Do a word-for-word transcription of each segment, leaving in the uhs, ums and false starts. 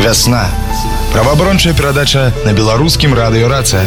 Вясна. Праваабарончая перадача на беларускім радыё «Рацыя».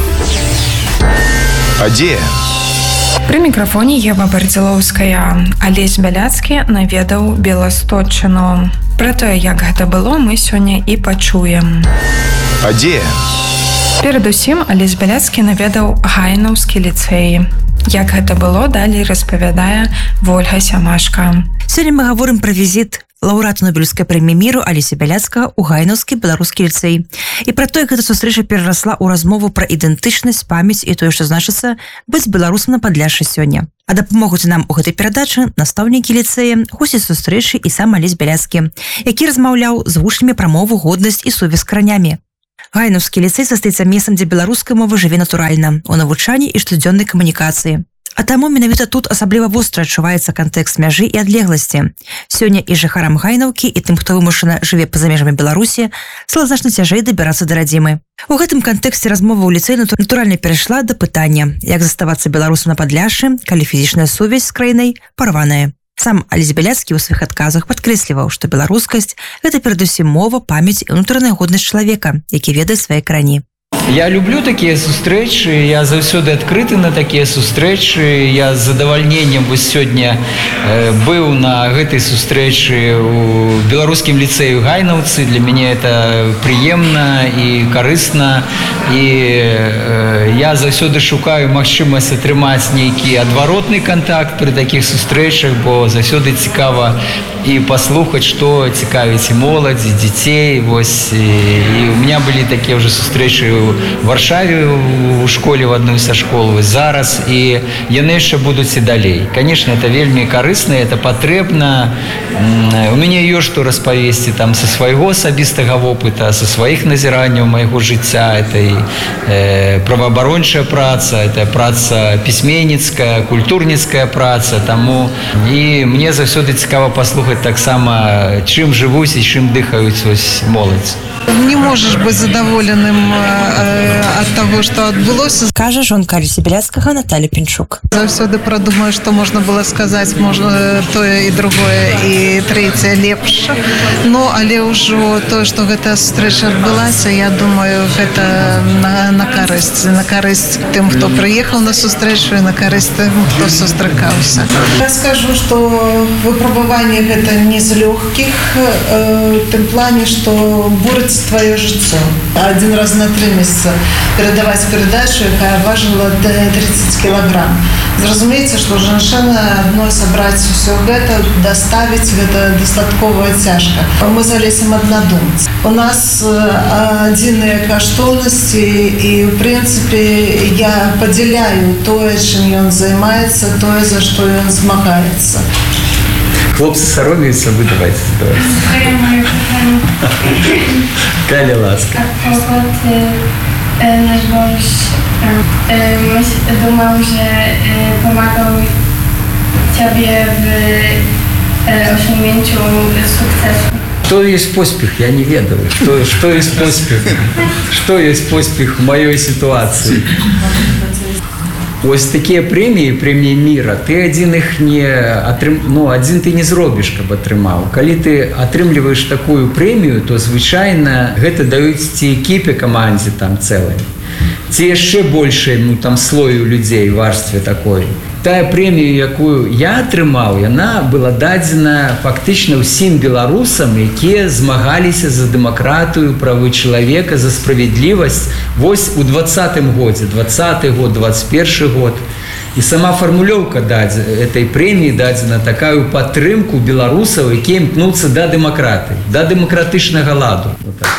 Падзея. Пры мікрафоне Ева Бардзілоўская. Алесь Бяляцкі наведаў Беласточчыну. Пра тое, як гэта было, мы сёння і пачуем. Падзея. Перадусім, Алесь Бяляцкі наведаў Гайнаўскі ліцэй. Як гэта было, далей распавядае Вольга Сямашка. Сёння мы гаворым пра візіт лаўрэата Нобелеўскай прэміі міру Алеся Бяляцкага ў Гайнаўскі беларускі ліцэй. І пра тое, гэта сустрэча перарасла ў размову пра ідэнтычнасць, памяць і тое, што значыцца быць беларусам на Падляшшы сёння. А дапамогуць нам у гэтай перадачы настаўнікі ліцэя, госці сустрэчы і сам Алесь Бяляцкі, які размаўляў з вучнямі пра мову, годнасць і сувязь з каранямі. Гайнаўскі ліцэй застаецца месцам, дзе беларуская мова жыве натуральна, у навучанні і штодзённай камунікацыі. А таму менавіта тут асабліва востра адчуваецца кантэкст мяжы і адлегласці. Сёння і жыхарам Гайнаўкі, і тым, хто вымушана жыве па-за межамі Беларусі, стала значна цяжэй дабірацца да радзімы. У гэтым кантэксце размова ў ліцэі натуральна перайшла да пытання, як заставацца беларусам на Падляшшы, калі фізічная сувязь з краінай парваная. Сам Алесь Бяляцкі ў сваіх адказах падкрэсліваў, што беларускасць – гэта перадусім мова, памяць і ўнутраная годнасць чалавека, які ведае свае карані. Я люблю такія сустрэчы, я заўсёды адкрыты на такія сустрэчы. Я з задавальненнем вось сёння э, быў на гэтай сустрэчы у беларускім ліцэю Гайнаўцы. Для мяне это прыемна і карысна. І э, я заўсёды шукаю магчымасць атрымаць нейкі адваротны кантакт пры такіх сустрэчах, бо заўсёды цікава і паслухаць, што цікавіць і моладзь, і дзяцей. Вось, і, і у меня былі такія ўжо сустрэчы ў Варшаве у школе, в одной са школ зараз, і яны яшчэ будуць і далей. Конечно, это вельмі карысна, это патрэбна. У мяне ёсць што распавесці там са свайго асабістага вопыта, са сваіх назіранняў майго жыцця. Это і э, праваабарончая праца, это праца пісьменніцкая, культурніцкая праца. Таму і мне заўсёды цікава паслухаць таксама, чым жывуць і чым дыхаюць вось моладзь. Не можешь быть задоволенным э, от того, что отбылось. Кажа жонка Алеся Бяляцкага Наталья Пінчук. Заўсёды прадумаю, что можно было сказать, можно тое и другое, и третье лепш. Ну, але ўжо то, что гэта сустрэча адбылася, я думаю, гэта на, на карысць. На карысць тым, хто прыехаў на сустрэчу, і на карысць тым, хто сустракаўся. Я скажу, что выпрабаванне гэта не з лёгкіх, э, в тым плане, что бурыць твое жыццё. Один раз на три месяца перадаваць перадачу, якая важыла тридцать килограмм. Зразумееце, што жанчына адной сабраць усё гэта, даставіць гэта дастаткова цяжка. Мы з Алесем аднадумцы. У нас адзіныя каштоўнасці, і в прынцыпе я падзяляю тое, чым ён займаецца, тое, за што ён змагаецца. Хлопцы саромеюцца, вы давайте задаваць. Каля ласка. Nasz mąż думał, że pomagał Ciebie w osiągnięciu sukcesu. Что есть поспех? Я не ведаю. Что, что есть поспех? Что есть поспех в моей ситуации? Ось такія прэміі, прэміі міра, ты адзін іх не атрым... ну, адзін ты не зробіш, каб атрымаў. Калі ты атрымліваеш такую прэмію, то звычайна гэта даюць ці экіпе, камандзе там цэлай, ці яшчэ большай, ну, там слою людзей, варстве такой. Тая прэмію, якую я атрымаў, яна была дадзена фактычна ўсім беларусам, якія змагаліся за дэмакратыю, правы чалавека, за справядлівасць. Вось у двадцатым годзе, двадцаты год, двадцать первый год. І сама фармулёўка этой прэміі дадзена такую падтрымку беларусаў, якія імкнуцца да дэмакратыі, да дэмакратычнага ладу. Вот так.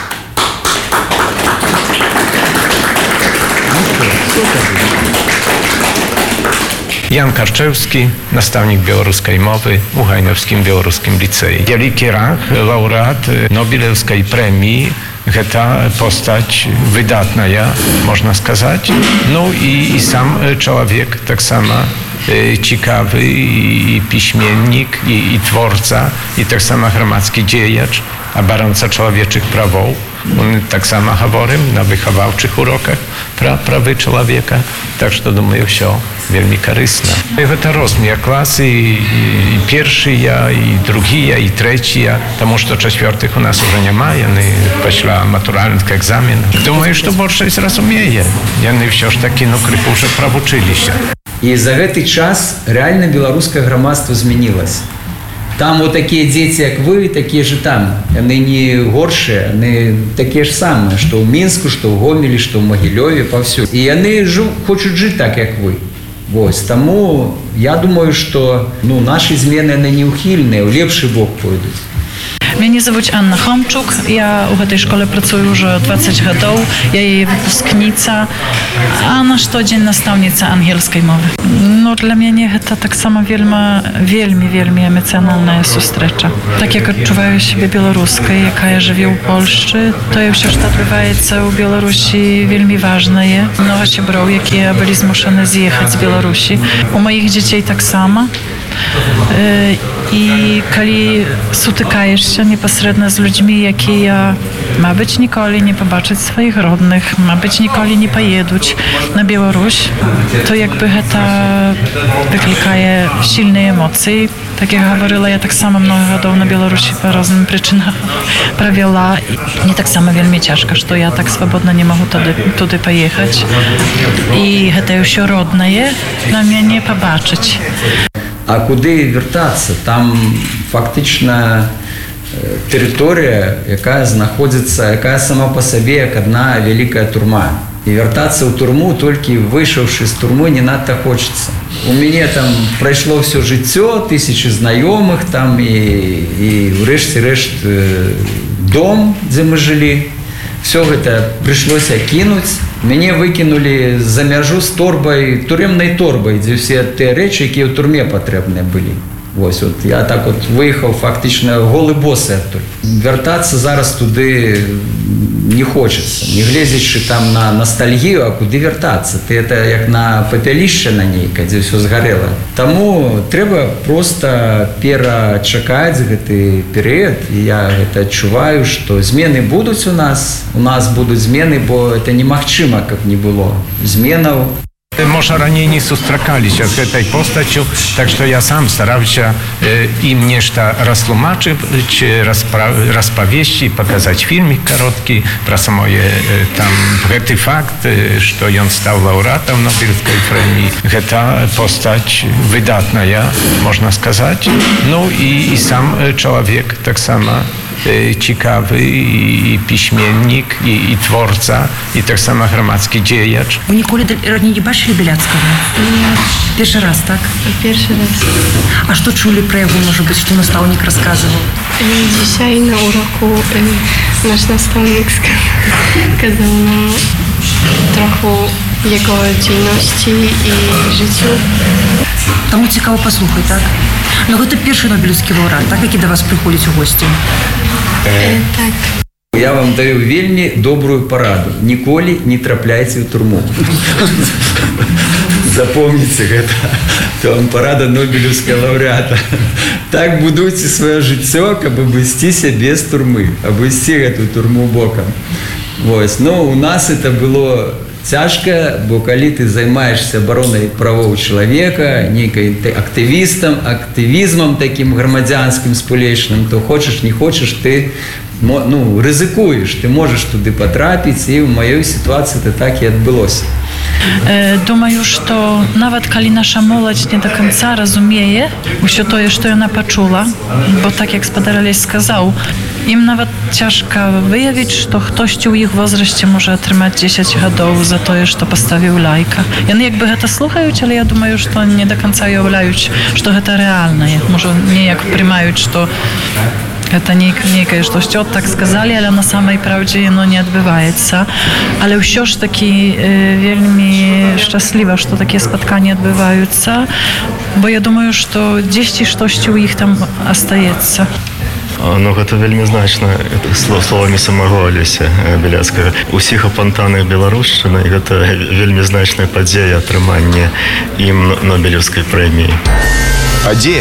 Jan Karczewski, nastawnik białoruskiej mowy u Gajnowskim Białoruskim Liceum. Wielki rang, laureat Nobelewskiej premii, ta postać wydatna, ja, można сказать. No i, i sam człowiek tak samo ciekawy i piśmiennik, i, i tworca, i tak samo громадський dziejąc, a baronca człowieczych prawów. Он так само говорим на выховавчих уроках про правы человека. Так что, думаю, все вельми корисно. Это разные классы, и, и первые, и другие, и третьи, потому что четвертых у нас уже немає, они пошли матуральных экзамен. Думаю, что большинство разумеет. Они все ж таки, ну, крыху уже проучились. И за этот час реально белорусское громадство изменилось. Там вот такие дети, как вы, такие же там. Они не горшие, они такие же самые, что в Минску, что в Гомеле, что в Могилеве, повсюду. И они жив, хочут жить так, как вы. Вот. Тому я думаю, что ну, наши змены они неухильные, в лепший бок пойдут. Мяне зовут Анна Хомчук. Я у гэтай школе працую уже двадцать гадоў. Я яе выпускніца, а на штодзень настаўніца ангельскай мовы. Ну, для мяне гэта таксама вельмі, вельмі, вельмі эмацыянальная сустрэча. Так як адчуваю сябе беларускай, якая жыве ў Польшчы, тое ўсё, што адбываецца ў Беларусі, вельмі важнае. Многа сяброў, якія былі змушаны з'ехаць з Беларусі. У маіх дзяцей таксама. І калі сутыкаешся непасрэдна з людзьмі, якія, мабыць, ніколі не пабачаць сваіх родных, мабыць, ніколі не паедуць на Беларусь, то як бы гэта выклікае сильныя эмоцыі. Так як гаварыла, я таксама многа гадоў на Беларусі па розным прычынах правяла. Мне таксама вельмі цяжка, што я так свабодна не магу туды, туды паехаць. І гэта ўсё роднае на мяне пабачыць. А куди вертатися? Там фактично територія, яка знаходиться, яка сама по собі як одна велика турма. І вертатися в турму, тільки вийшовши з турми, не надто хочеться. У мене там пройшло все життя, тисячі знайомих там і, і врешті-решт дом, де ми жили. Все это пришлось кинуть. Меня выкинули за мяжу с торбой, тюремной торбой, где все те речи, які в турме потрібні були. Ось, от, я так от виїхав фактично голий босий. Вертатися зараз туди не хочеться. Не глядячи там на ностальгію, а куди вертатися? Ти це як на пепелище на ній, де все згорело. Тому треба просто перечекати цей період. І я це відчуваю, що зміни будуть у нас. У нас будуть зміни, бо це немагчимо, як не було. Змінів. Może raniej nie sustrzekaliście z tej postacią, tak że ja sam starałem się im nieszta roztłumaczyć, rozpowieści, pokazać filmik krótki, про moje tam ten fakt, że on stał laureatem Nobelskiej premii. Ta postać wydatna, można сказать. No i, i sam człowiek tak samo ciekawy, i piśmiennik, i, i tworca, i tak samo громадський dziejąc. Вы ніколи не бачили Беляцкого? Нет, Первый раз, так? первый раз. А что чули про его, может быть, что наставник рассказывал? Dzisiaj na uroku nasz nastavnik kazał nam trochę jego dzielności i życiu. Тому цікаво послухати, так? Ну, гэта першы Нобелевский лауреат, так, які до вас приходять у гості? Е, так. Я вам даю вельми добрую пораду. Ніколи не трапляйте в турму. Запомните это. Это вам порада Нобелевского лауреата. Так будуйте свое життя, как обвести себя без турмы. Обвести эту турму боком. Вот. Но у нас это было тяжко, бо коли ты займаешься обороной правов человека, неким активистом, активизмом таким громадянским, сполечным, то хочешь, не хочешь, ты ну, ризикуєш, ти можеш туди потрапити, і в моїй ситуації це так і відбулося. Думаю, што нават калі наша моладзь не до конца разумее усё тое, што яна пачула, бо так як спадар Алесь сказаў, ім нават цяжка выявіць, што хтосьці ў іх возрасце можа атрымаць дзесяць гадоў за тое, што паставіў лайка. Яны як бы гэта слухаюць, але я думаю, што не до конца уяўляюць, што гэта рэальнае. Можа, неяк прымаюць, што гэта нейкае штосьці от так сказалі, але на самай праўдзе яно не адбываецца. Але ўсё ж такі э, вельмі шчасліва, што такія спатканні адбываюцца, бо я думаю, што дзесьці штосьці ў іх там астаецца. Ну, гэта вельмі значна словамі самого Алеся Бяляцкага. Усіх апантаных беларушчына, і гэта вельмі значная падзея атрымання ім Нобелевскай прэміі. Падзея.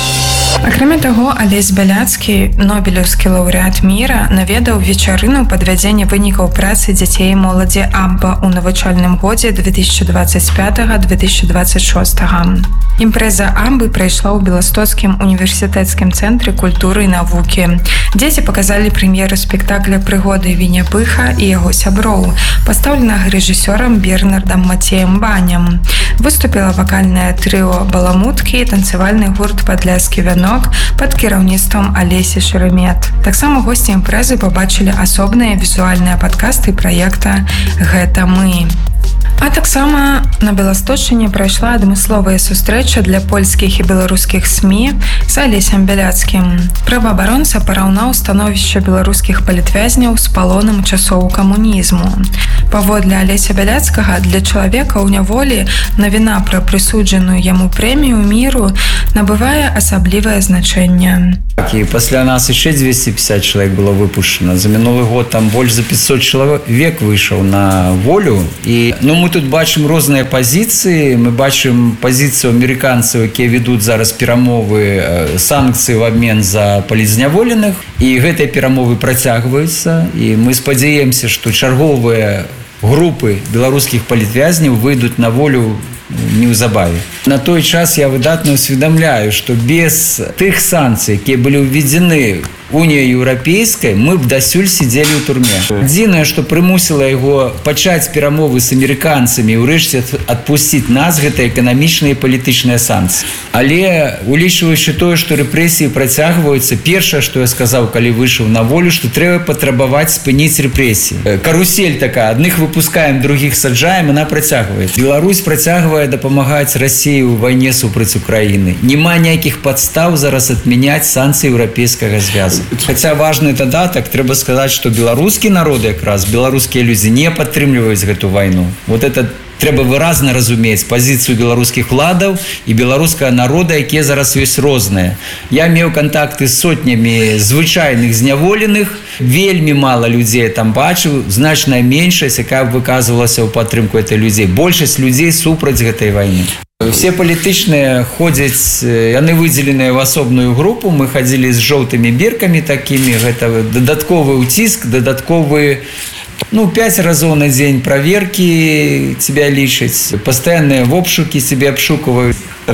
Акрамя таго, Алесь Бяляцкі, нобелеўскі лаўрэат міра, наведаў вечарыну падвядзення вынікаў працы дзяцей і моладзі Абба ў навучальным годзе две тысячи двадцать пятого - две тысячи двадцать шестого. Імпрэза Аббы прайшла ў Беластоцкім універсітэцкім цэнтры культуры і навукі. Дзеці паказалі прэм'еру спектакля «Прыгоды Віня-Пыха» і яго сяброў, пастаўленага рэжысёрам Бернардам Мацеем Баням. Выступіла вакальнае трыо «Баламуткі» і танцавальны гурт «Падляскі вянок» пад кіраўніцтвам Алесі Шеремет. Таксама госці імпрэзы пабачылі асобныя візуальныя падкасты праекта «Гэта мы». А таксама на Беласточыне прайшла адмысловая сустрэча для польскіх і беларускіх СМІ з Алесем Бяляцкім. Праваабаронца параўнаў становішча беларускіх палітвязняў з палонам часоў камунізму. Паводле Алеся Бяляцкага, для чалавека ў няволі навіна пра прысуджаную яму прэмію міру набывае асаблівае значэнне. И после нас еще двести пятьдесят человек было выпущено. За минулый год там больше за пятьсот человек вышел на волю. И, ну, мы тут бачим разные позиции. Мы бачим позицию американцев, которые ведут зараз перамовы, санкции в обмен за полізняволеных. И эти перамовы протягиваются. И мы спадзяемся, что чарговые группы белорусских политвязней выйдут на волю неўзабаве. На той час я выдатна усведомляю, что без тых санкций, которые были введены Унией Европейской, мы б дасюль сидели в турме. Единое, что примусило его пачаць перамовы с американцами и урэшце отпустить нас, это экономичные и политичные санкции. Але улічваючы тое, что репрессии протягиваются, первое, что я сказал, когда вышел на волю, что треба потребовать спынить репрессии. Карусель такая, одних выпускаем, других саджаем, она протягивается. Беларусь протягивает допомагать России в войне супраць Украины. Нема никаких подстав зараз отменять санкции Европейского звяза. Хотя важный додаток, треба сказать, что белорусские народы, как раз белорусские люди, не подтрымліваюць эту войну. Вот это треба выразна разумець позицию белорусских владов и белорусского народа, якія зараз ёсць розныя. Я имел контакты с сотнями звычайных зняволеных, вельмі мало людей там бачыў, значная меньшасць, якая выказывалася ў падтрымку этой людей. Большасць людей супраць гэтай войны. Все политичные ходят, они выделены в особную группу, мы ходили с желтыми бирками такими, это додатковый утиск, додатковые, ну, пять разов на день проверки тебя лишить, постоянные в обшуки тебя обшукивают,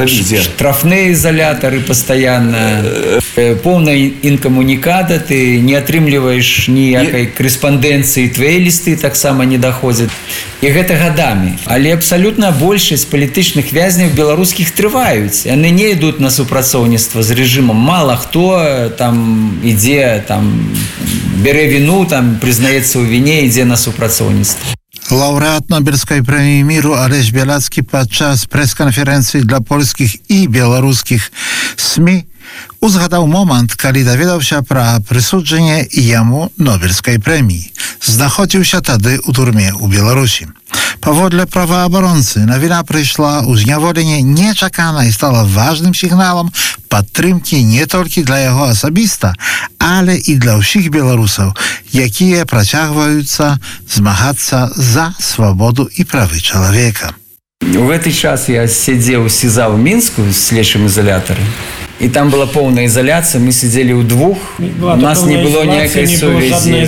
штрафные изоляторы постоянно, полная инкоммуникада, ты не отрымливаешь никакой корреспонденции, твои листы так само не доходят. И это годами. Але абсолютно большасць палітычных вязняў беларускіх трываюць. Яны не ідуць на супрацоўніцтва з рэжымам. Мало хто там ідзе, там бярэ віну, там прызнаецца ў віне, ідзе на супрацоўніцтва. Лаўрэат Нобелевской премии миру Алесь Бяляцкі падчас прэс-канферэнцыі для польскіх і беларускіх СМІ узгадаў момант, калі даведаўся пра прысуджанне яму Нобелевской прэміі. Знаходзіўся тады ў турме ў Беларусі. Паводле праваабаронцы, навіна прыйшла ў зняволенне нечакана і стала важным сігналам падтрымкі не толькі для яго асабіста, але і для ўсіх беларусаў, якія працягваюцца змагацца за свабоду і правы чалавека. В этот час я сидел в СИЗА в Минску в следующем изоляторе. И там была полная изоляция, мы сидели у двух, у нас не было никакой совести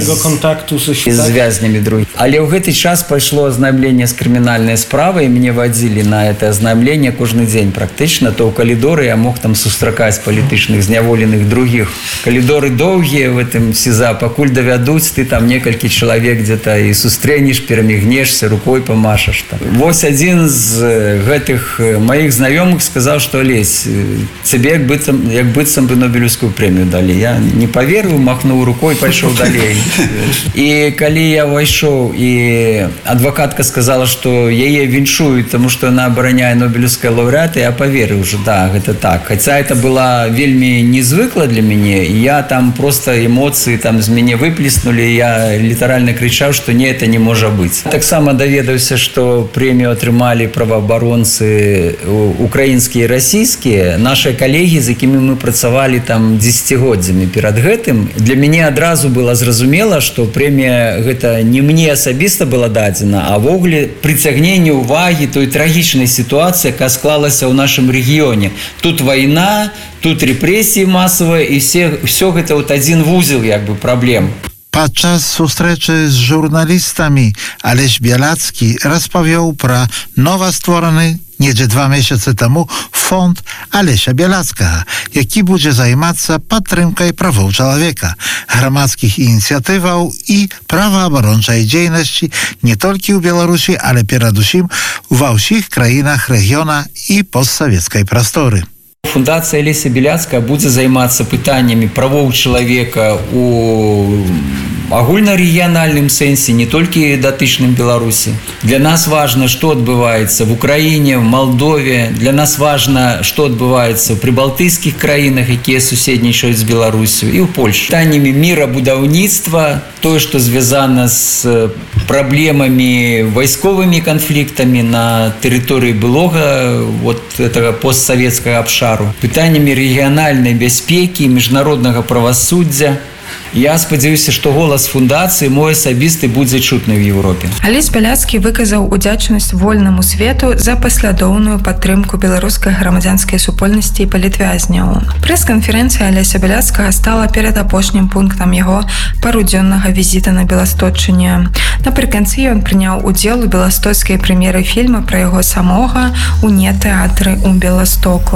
с вязнями других. Але в этот час пришло ознайомление с криминальной справой, и меня водили на это ознайомление каждый день практично, то в коридоры я мог там сустракать политичных, зняволенных других. Коридоры долгие в этом СИЗА, покуль доведут, ты там несколько человек где-то и сустренешь, перемигнешься, рукой помашешь. Там. Вот один из этих моих знакомых сказал, что Олесь, тебе как бы як быццам бы Нобелевскую премию дали. Я не поверил, махнул рукой, пошел далее. И когда я вошел прыйшоў і адвакатка сказала, што яе віншуюць, таму што яна абараняе нобелеўская лаўрэата, я паверыў, что да, гэта так. Хаця это была вельмі незвыкла для мяне, і я там просто эмоцыі там з мяне выплеснули, я літаральна крычаў, што не, это не можа быць. Таксама даведаўся, што прэмію атрымалі праваабаронцы украінскія і расійскія, наши калегі, з якімі мы працавалі там дзесяцігоддзямі перад гэтым. Для мяне адразу было зразумела, што прэмія гэта не мне асабіста была дадзена, а ввогуле прыцягненне ўвагі той трагічнай сітуацыі, якая склалася ў нашым рэгіёне. Тут вайна, тут рэпрэсіі масавыя, і все, все гэта вот адзін вузел як бы праблем. Падчас сустрэчы з журналістамі Алесь Бялацкі распавёў пра новаствораны недзе два месяцы таму фонд Алеся Бялацкага, які будзе займацца падтрымкай правоў чалавека, грамадскіх ініцыятываў і праваабарончай дзейнасці не толькі ў Беларусі, але перадусім ва ўсіх краінах рэгіёна і постсавецкай прасторы. Фундацыя Алеся Бялацкага будзе займацца пытаннямі правоў чалавека у агульнарэгіянальным сэнсе, не толькі датычным Беларусі. Для нас важна, што адбываецца в Украіне, в Молдове. Для нас важна, што адбываецца ў прыбалтыйскіх краінах, якія суседнічаюць з Беларусю, і ў Польшы. Пытаннямі мірабудаўніцтва, тое, што звязана з праблемамі вайсковымі канфліктамі на тэрыторыі былога вот этого постсавецкага абшару. Пытаннямі рэгіянальнай бяспекі, міжнароднага правасуддзя. Я спадзяюся, што голас фундацыі мой асабісты будзе чутны ў Еўропе. Алесь Бялацкі выказаў удзячнасць вольнаму свету за паслядоўную падтрымку беларускай грамадзянскай супольнасці і палітвязняў. Прэс-канферэнцыя Алеся Бялацкага стала перад апошнім пунктам яго парудзённага візіта на Беластоцчыне. Напрыканцы ён прыняў удзел у беластоцкай прэм'еры фільма пра яго самога ў нетэатры ў Беластоку.